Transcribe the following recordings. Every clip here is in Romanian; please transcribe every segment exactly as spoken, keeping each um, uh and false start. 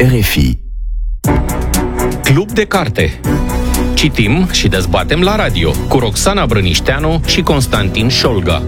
R F I. Club de carte. Citim și dezbatem la radio cu Roxana Brănișteanu și Constantin Șolga.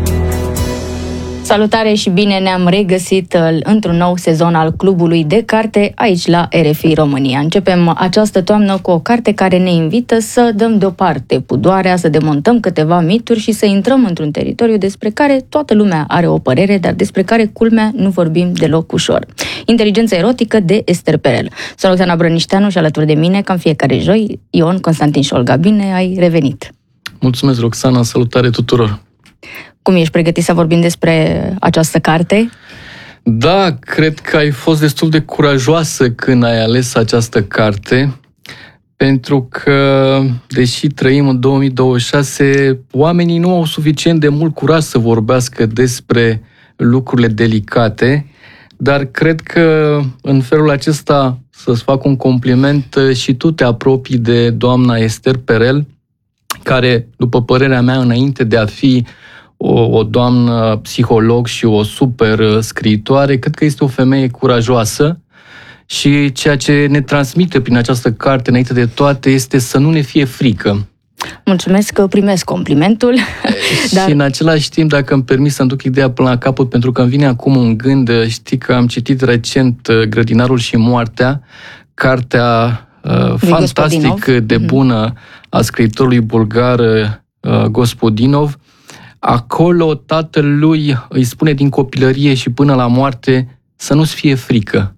Salutare și bine ne-am regăsit într-un nou sezon al Clubului de Carte aici la R F I România. Începem această toamnă cu o carte care ne invită să dăm deoparte pudoarea, să demontăm câteva mituri și să intrăm într-un teritoriu despre care toată lumea are o părere, dar despre care, culmea, nu vorbim deloc ușor. Inteligența erotică de Ester Perel. Sunt Roxana Brănișteanu și alături de mine, ca în fiecare joi, Ion Constantin Șolga. Bine ai revenit! Mulțumesc, Roxana, salutare tuturor! Cum ești pregătit să vorbim despre această carte? Da, cred că ai fost destul de curajoasă când ai ales această carte, pentru că, deși trăim în două mii douăzeci și șase, oamenii nu au suficient de mult curaj să vorbească despre lucrurile delicate, dar cred că în felul acesta, să-ți fac un compliment, și tu te apropii de doamna Ester Perel, care, după părerea mea, înainte de a fi O, o doamnă psiholog și o super scriitoare, cred că este o femeie curajoasă și ceea ce ne transmite prin această carte, înainte de toate, este să nu ne fie frică. Mulțumesc că primesc complimentul. Și dar... în același timp, dacă îmi permis să-mi duc ideea până la capăt, pentru că îmi vine acum un gând, știi că am citit recent Grădinarul și moartea, cartea uh, fantastic de bună a scriitorului bulgar uh, Gospodinov. Acolo tatălui îi spune din copilărie și până la moarte să nu-ți fie frică.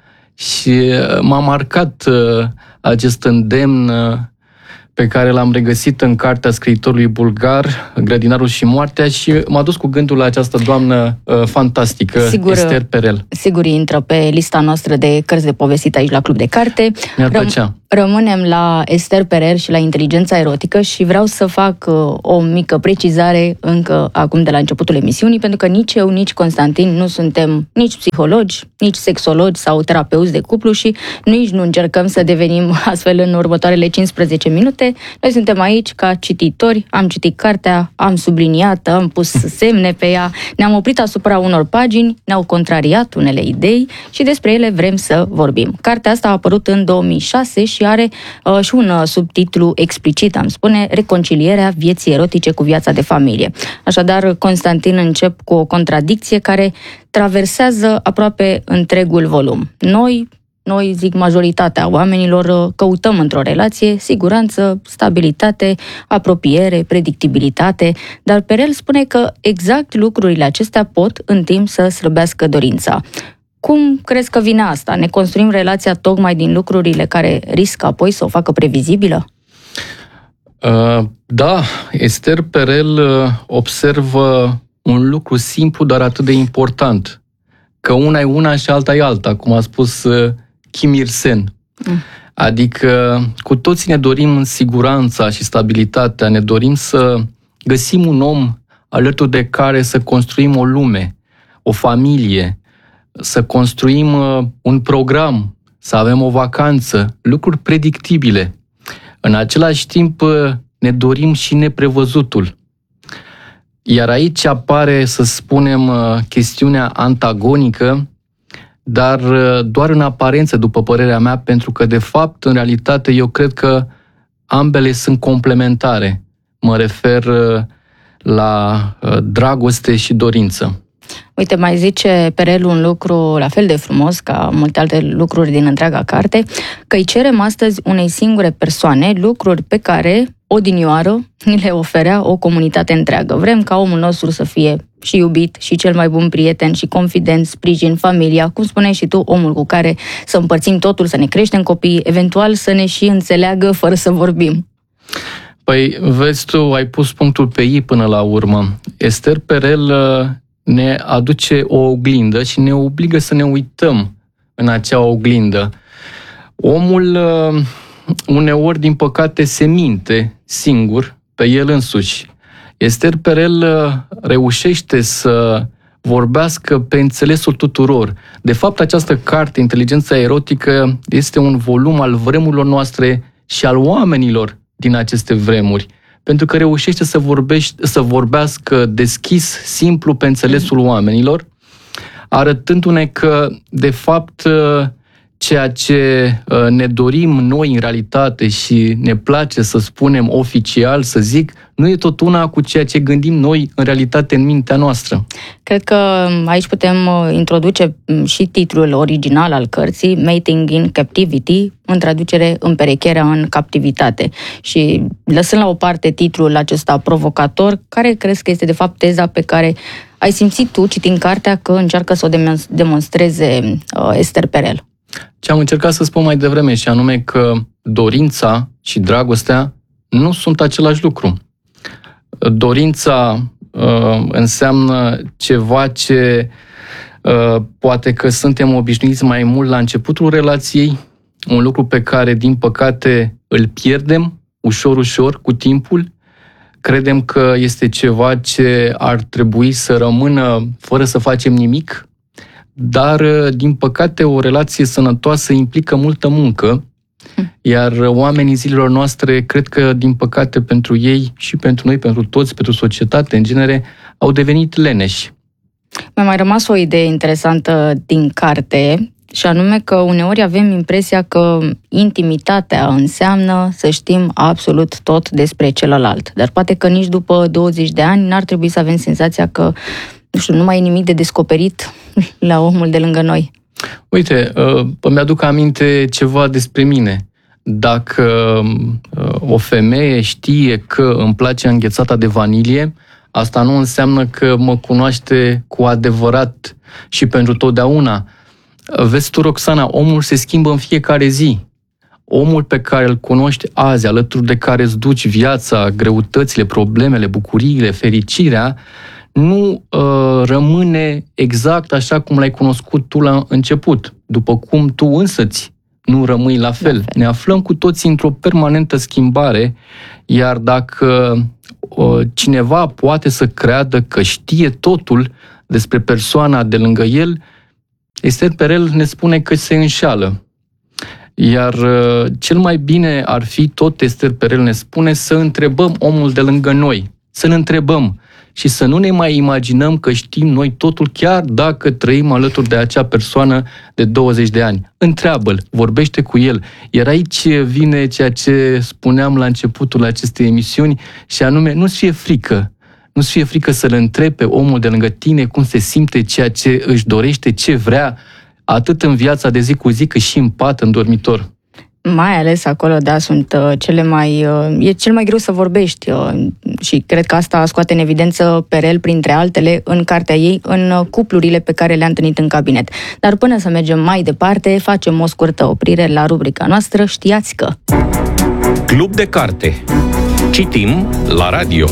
Și m-a marcat uh, acest îndemn uh, pe care l-am regăsit în cartea scriitorului bulgar, Grădinarul și moartea, și m-a dus cu gândul la această doamnă uh, fantastică, sigur, Ester Perel. Sigur intră pe lista noastră de cărți de povestit aici la Club de Carte. Mi-ar plăcea. Răm- Rămânem la Ester Perel și la inteligența erotică și vreau să fac uh, o mică precizare încă acum de la începutul emisiunii, pentru că nici eu, nici Constantin nu suntem nici psihologi, nici sexologi sau terapeuți de cuplu și nici nu încercăm să devenim astfel în următoarele cincisprezece minute. Noi suntem aici ca cititori, am citit cartea, am subliniat, am pus semne pe ea, ne-am oprit asupra unor pagini, ne-au contrariat unele idei și despre ele vrem să vorbim. Cartea asta a apărut în două mii șase și are uh, și un uh, subtitlu explicit, am spune, Reconcilierea vieții erotice cu viața de familie. Așadar, Constantin, încep cu o contradicție care traversează aproape întregul volum. Noi, noi zic majoritatea oamenilor, uh, căutăm într-o relație siguranță, stabilitate, apropiere, predictibilitate, dar Perel spune că exact lucrurile acestea pot în timp să slăbească dorința. Cum crezi că vine asta? Ne construim relația tocmai din lucrurile care riscă apoi să o facă previzibilă? Uh, da, Ester Perel observă un lucru simplu, dar atât de important. Că una e una și alta e alta, cum a spus uh, Kim Il-sen. Mm. Adică cu toții ne dorim siguranța și stabilitatea, ne dorim să găsim un om alături de care să construim o lume, o familie, să construim uh, un program, să avem o vacanță, lucruri predictibile. În același timp uh, ne dorim și neprevăzutul. Iar aici apare, să spunem, uh, chestiunea antagonică, dar uh, doar în aparență, după părerea mea, pentru că, de fapt, în realitate, eu cred că ambele sunt complementare. Mă refer uh, la uh, dragoste și dorință. Uite, mai zice Perel un lucru la fel de frumos ca multe alte lucruri din întreaga carte, că îi cerem astăzi unei singure persoane lucruri pe care, odinioară, ni le oferea o comunitate întreagă. Vrem ca omul nostru să fie și iubit, și cel mai bun prieten, și confident, sprijin, familia, cum spuneai și tu, omul cu care să împărțim totul, să ne creștem copiii, eventual să ne și înțeleagă fără să vorbim. Păi, vezi tu, ai pus punctul pe i până la urmă. Ester Perel ne aduce o oglindă și ne obligă să ne uităm în acea oglindă. Omul uneori, din păcate, se minte singur pe el însuși. Ester Perel reușește să vorbească pe înțelesul tuturor. De fapt, această carte, Inteligența erotică, este un volum al vremurilor noastre și al oamenilor din aceste vremuri. Pentru că reușește să, vorbește, să vorbească deschis, simplu, pe înțelesul oamenilor, arătându-ne că, de fapt, ceea ce ne dorim noi în realitate și ne place să spunem oficial, să zic, nu e tot una cu ceea ce gândim noi în realitate în mintea noastră. Cred că aici putem introduce și titlul original al cărții, Mating in Captivity, în traducere Împerecherea în captivitate. Și lăsând la o parte titlul acesta provocator, care crezi că este de fapt teza pe care ai simțit tu, citind cartea, că încearcă să o demonstreze Esther Perel? Ce am încercat să spun mai devreme, și anume că dorința și dragostea nu sunt același lucru. Dorința uh, înseamnă ceva ce uh, poate că suntem obișnuiți mai mult la începutul relației, un lucru pe care, din păcate, îl pierdem ușor, ușor, cu timpul. Credem că este ceva ce ar trebui să rămână fără să facem nimic, dar, din păcate, o relație sănătoasă implică multă muncă, iar oamenii zilelor noastre, cred că, din păcate, pentru ei și pentru noi, pentru toți, pentru societate, în genere, au devenit leneși. Mi-a mai rămas o idee interesantă din carte, și anume că uneori avem impresia că intimitatea înseamnă să știm absolut tot despre celălalt. Dar poate că nici după douăzeci de ani n-ar trebui să avem senzația că, nu știu, nu mai e nimic de descoperit la omul de lângă noi. Uite, îmi aduc aminte ceva despre mine. Dacă o femeie știe că îmi place înghețata de vanilie, asta nu înseamnă că mă cunoaște cu adevărat și pentru totdeauna. Vezi tu, Roxana, omul se schimbă în fiecare zi. Omul pe care îl cunoști azi, alături de care îți duci viața, greutățile, problemele, bucuriile, fericirea, nu uh, rămâne exact așa cum l-ai cunoscut tu la început, după cum tu însăți nu rămâi la fel. La fel. Ne aflăm cu toții într-o permanentă schimbare, iar dacă uh, cineva poate să creadă că știe totul despre persoana de lângă el, Esther Perel ne spune că se înșală. Iar uh, cel mai bine ar fi, tot Esther Perel ne spune, să întrebăm omul de lângă noi, să-l întrebăm și să nu ne mai imaginăm că știm noi totul, chiar dacă trăim alături de acea persoană de douăzeci de ani. Întreabă-l, vorbește cu el. Iar aici vine ceea ce spuneam la începutul acestei emisiuni, și anume, nu-ți fie frică. Nu-ți fie frică să-l întrebi pe omul de lângă tine cum se simte, ceea ce își dorește, ce vrea, atât în viața de zi cu zi, cât și în pat, în dormitor. Mai ales acolo, da, sunt uh, cele mai... Uh, e cel mai greu să vorbești uh, și cred că asta scoate în evidență Perel, printre altele, în cartea ei, în uh, cuplurile pe care le-a întâlnit în cabinet. Dar până să mergem mai departe, facem o scurtă oprire la rubrica noastră Știați că... Club de carte. Citim la radio.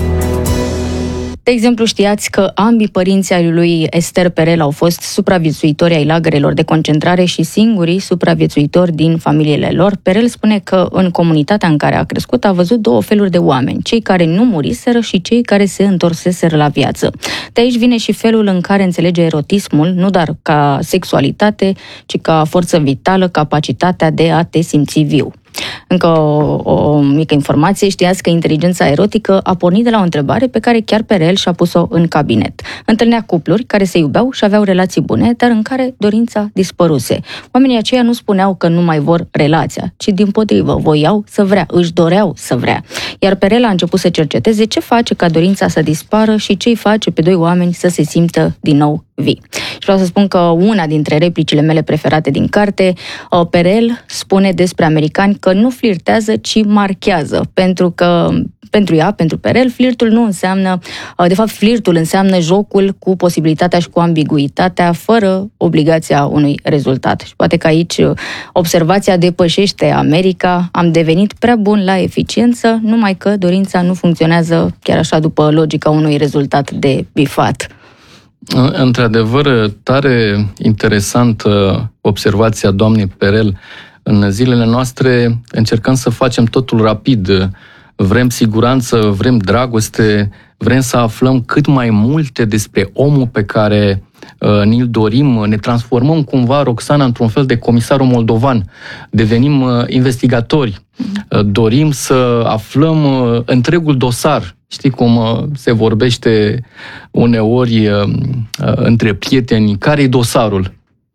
De exemplu, știați că ambii părinți ai lui Esther Perel au fost supraviețuitori ai lagărelor de concentrare și singurii supraviețuitori din familiile lor. Perel spune că în comunitatea în care a crescut a văzut două feluri de oameni, cei care nu muriseră și cei care se întorseseră la viață. De aici vine și felul în care înțelege erotismul, nu doar ca sexualitate, ci ca forță vitală, capacitatea de a te simți viu. Încă o, o mică informație, știați că inteligența erotică a pornit de la o întrebare pe care chiar Perel și-a pus-o în cabinet. Întâlnea cupluri care se iubeau și aveau relații bune, dar în care dorința dispăruse. Oamenii aceia nu spuneau că nu mai vor relația, ci dimpotrivă, voiau să vrea, își doreau să vrea. Iar Perel a început să cerceteze ce face ca dorința să dispară și ce îi face pe doi oameni să se simtă din nou vii. Și vreau să spun că una dintre replicile mele preferate din carte, Perel spune despre americani că nu flirtează, ci marchează, pentru că pentru ea, pentru Perel, flirtul nu înseamnă, de fapt flirtul înseamnă jocul cu posibilitatea și cu ambiguitatea, fără obligația unui rezultat. Și poate că aici observația depășește America, am devenit prea bun la eficiență, numai că dorința nu funcționează chiar așa după logica unui rezultat de bifat. Într-adevăr, tare interesantă observația doamnei Perel. În zilele noastre încercăm să facem totul rapid. Vrem siguranță, vrem dragoste, vrem să aflăm cât mai multe despre omul pe care uh, ni-l dorim. Ne transformăm cumva, Roxana, într-un fel de comisarul moldovan. Devenim uh, investigatori. Uh, dorim să aflăm uh, întregul dosar. Știi cum uh, se vorbește uneori uh, uh, între prieteni, care e dosarul?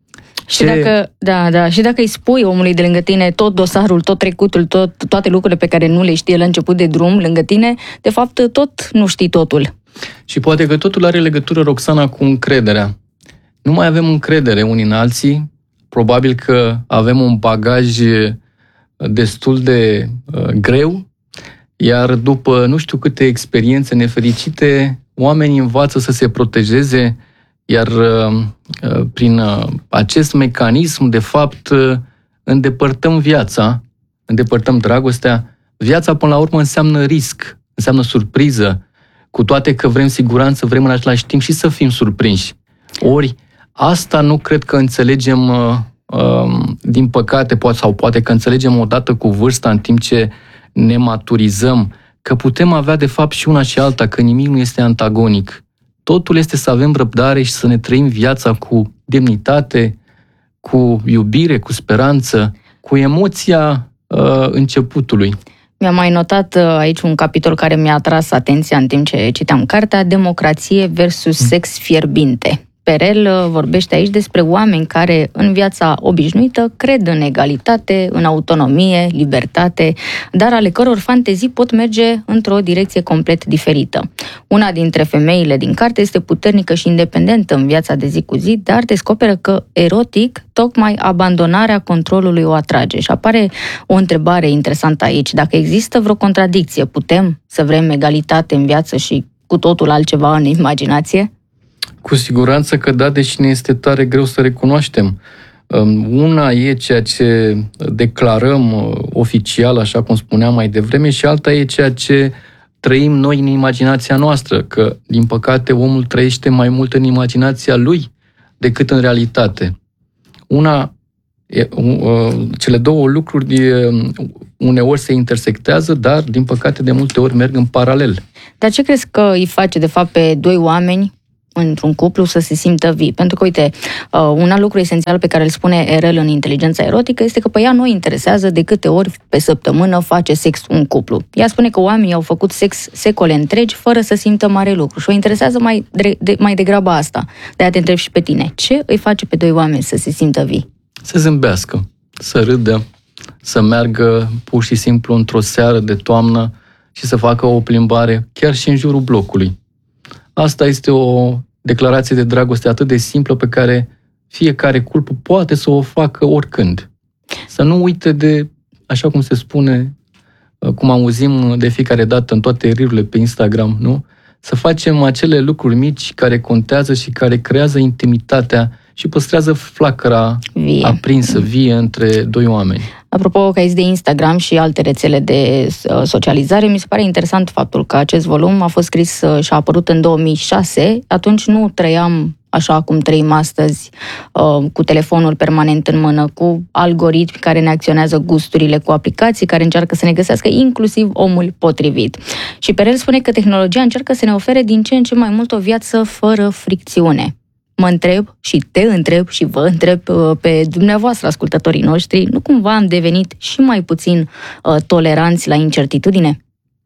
Și Ce... dacă, da, da, și dacă îi spui omului de lângă tine tot dosarul, tot trecutul, tot, toate lucrurile pe care nu le știe la început de drum lângă tine, de fapt tot nu știi totul. Și poate că totul are legătură, Roxana, cu încrederea. Nu mai avem încredere unii în alții, probabil că avem un bagaj destul de uh, greu, iar după nu știu câte experiențe nefericite, oamenii învață să se protejeze, iar uh, prin uh, acest mecanism, de fapt, uh, îndepărtăm viața, îndepărtăm dragostea. Viața, până la urmă, înseamnă risc, înseamnă surpriză, cu toate că vrem siguranță, vrem în același timp și să fim surprinși. Ori, asta nu cred că înțelegem, uh, uh, din păcate, poate, sau poate că înțelegem odată cu vârsta, în timp ce ne maturizăm, că putem avea, de fapt, și una și alta, că nimic nu este antagonic. Totul este să avem răbdare și să ne trăim viața cu demnitate, cu iubire, cu speranță, cu emoția uh, începutului. Mi-am mai notat aici un capitol care mi-a atras atenția în timp ce citeam cartea, Democrație versus sex fierbinte. Perel vorbește aici despre oameni care în viața obișnuită cred în egalitate, în autonomie, libertate, dar ale căror fantezii pot merge într-o direcție complet diferită. Una dintre femeile din carte este puternică și independentă în viața de zi cu zi, dar descoperă că erotic tocmai abandonarea controlului o atrage. Și apare o întrebare interesantă aici. Dacă există vreo contradicție, putem să vrem egalitate în viață și cu totul altceva în imaginație? Cu siguranță că da, deși ne este tare greu să recunoaștem. Una e ceea ce declarăm oficial, așa cum spuneam mai devreme, și alta e ceea ce trăim noi în imaginația noastră, că, din păcate, omul trăiește mai mult în imaginația lui decât în realitate. Una, cele două lucruri uneori se intersectează, dar, din păcate, de multe ori merg în paralel. Dar ce crezi că îi face, de fapt, pe doi oameni într-un cuplu să se simtă vii? Pentru că, uite, un alt lucru esențial pe care îl spune Erel în Inteligența erotică este că pe ea nu interesează de câte ori pe săptămână face sex un cuplu. Ea spune că oamenii au făcut sex secole întregi fără să simtă mare lucru și o interesează mai, de, mai degrabă asta. De-aia te întreb și pe tine. Ce îi face pe doi oameni să se simtă vii? Să zâmbească, să râdă, să meargă pur și simplu într-o seară de toamnă și să facă o plimbare chiar și în jurul blocului. Asta este o declarație de dragoste atât de simplă pe care fiecare cuplu poate să o facă oricând. Să nu uite de, așa cum se spune, cum auzim de fiecare dată în toate rirurile pe Instagram, nu? Să facem acele lucruri mici care contează și care creează intimitatea și păstrează flacăra vie. aprinsă, vie între doi oameni. Apropo că aici de Instagram și alte rețele de socializare, mi se pare interesant faptul că acest volum a fost scris și a apărut în două mii șase. Atunci nu trăiam așa cum trăim astăzi, cu telefonul permanent în mână, cu algoritmi care ne acționează gusturile, cu aplicații care încearcă să ne găsească inclusiv omul potrivit. Și Perel spune că tehnologia încearcă să ne ofere din ce în ce mai mult o viață fără fricțiune. Mă întreb și te întreb și vă întreb pe dumneavoastră, ascultătorii noștri, nu cumva am devenit și mai puțin uh, toleranți la incertitudine?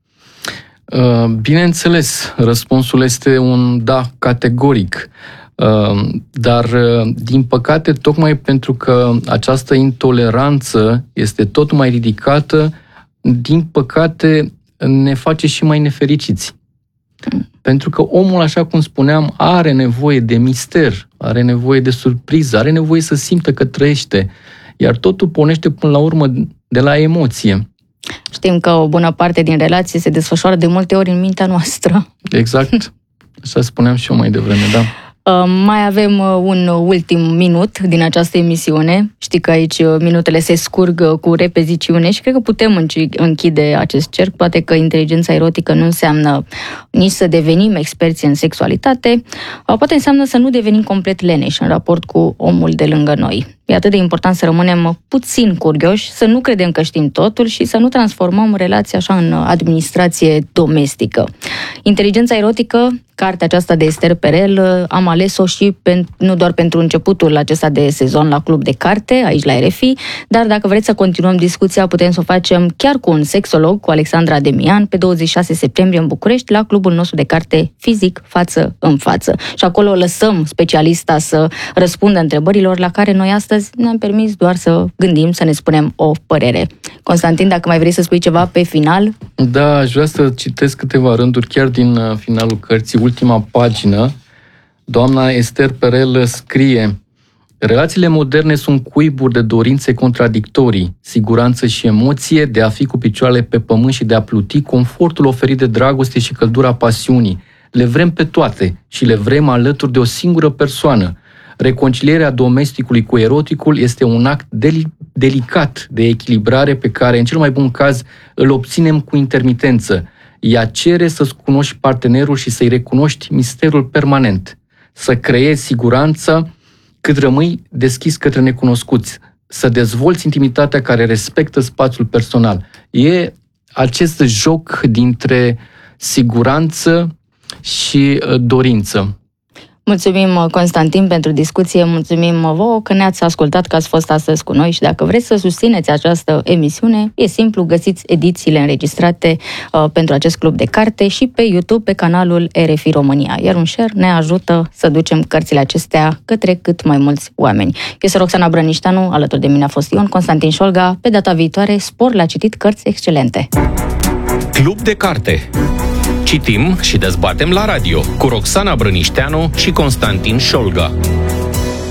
Uh, bineînțeles, răspunsul este un da categoric. Uh, dar, uh, din păcate, tocmai pentru că această intoleranță este tot mai ridicată, din păcate ne face și mai nefericiți. Pentru că omul, așa cum spuneam, are nevoie de mister, are nevoie de surpriză, are nevoie să simtă că trăiește. Iar totul pornește până la urmă de la emoție. Știm că o bună parte din relație se desfășoară de multe ori în mintea noastră. Exact. Așa spuneam și eu mai devreme, da. Uh, mai avem uh, un ultim minut din această emisiune. Știi că aici uh, minutele se scurg uh, cu repeziciune și cred că putem închide acest cerc. Poate că inteligența erotică nu înseamnă nici să devenim experți în sexualitate, uh, poate înseamnă să nu devenim complet leneși în raport cu omul de lângă noi. E atât de important să rămânem puțin curioși, să nu credem că știm totul și să nu transformăm relația așa în administrație domestică. Inteligența erotică, cartea aceasta de Ester Perel, am ales-o și pen, nu doar pentru începutul acesta de sezon la Club de Carte, aici la R F I, dar dacă vreți să continuăm discuția, putem să o facem chiar cu un sexolog, cu Alexandra Demian, pe douăzeci și șase septembrie în București, la clubul nostru de carte Fizic, față în față. Și acolo lăsăm specialista să răspundă întrebărilor la care noi astăzi astăzi ne-am permis doar să gândim, să ne spunem o părere. Constantin, dacă mai vrei să spui ceva pe final? Da, aș vrea să citesc câteva rânduri chiar din finalul cărții, ultima pagină. Doamna Ester Perel scrie: relațiile moderne sunt cuiburi de dorințe contradictorii, siguranță și emoție, de a fi cu picioarele pe pământ și de a pluti, confortul oferit de dragoste și căldura pasiunii. Le vrem pe toate și le vrem alături de o singură persoană. Reconcilierea domesticului cu eroticul este un act deli- delicat de echilibrare pe care, în cel mai bun caz, îl obținem cu intermitență. Ea cere să-ți cunoști partenerul și să-i recunoști misterul permanent, să creezi siguranță cât rămâi deschis către necunoscuți, să dezvolți intimitatea care respectă spațiul personal. E acest joc dintre siguranță și dorință. Mulțumim, Constantin, pentru discuție, mulțumim vouă că ne-ați ascultat, că ați fost astăzi cu noi și dacă vreți să susțineți această emisiune, e simplu, găsiți edițiile înregistrate uh, pentru acest club de carte și pe YouTube, pe canalul R F I România. Iar un share ne ajută să ducem cărțile acestea către cât mai mulți oameni. Eu sunt Roxana Brănișteanu, alături de mine a fost Ion Constantin Șolga. Pe data viitoare, spor la citit cărți excelente. Club de carte. Citim și dezbatem la radio cu Roxana Brănișteanu și Constantin Șolga.